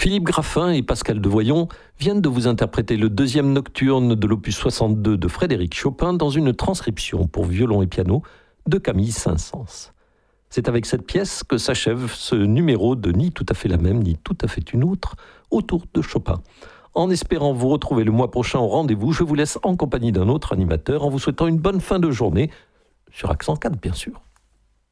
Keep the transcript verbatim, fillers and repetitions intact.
Philippe Graffin et Pascal Devoyon viennent de vous interpréter le deuxième nocturne de l'opus soixante-deux de Frédéric Chopin dans une transcription pour violon et piano de Camille Saint-Saëns. C'est avec cette pièce que s'achève ce numéro de Ni tout à fait la même, ni tout à fait une autre, autour de Chopin. En espérant vous retrouver le mois prochain au rendez-vous, je vous laisse en compagnie d'un autre animateur en vous souhaitant une bonne fin de journée, sur Accent quatre bien sûr.